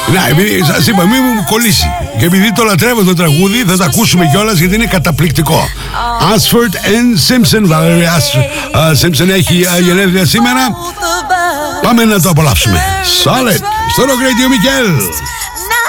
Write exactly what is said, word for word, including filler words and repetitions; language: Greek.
Να, επειδή σας είπα, μην μου κολλήσει. Και επειδή το λατρεύω το τραγούδι, θα το ακούσουμε κιόλας γιατί είναι καταπληκτικό. Ashford and Simpson. Valerie Simpson έχει γενέθλια σήμερα. Πάμε να το απολαύσουμε. Solid στο Rock Radio Μικέλ.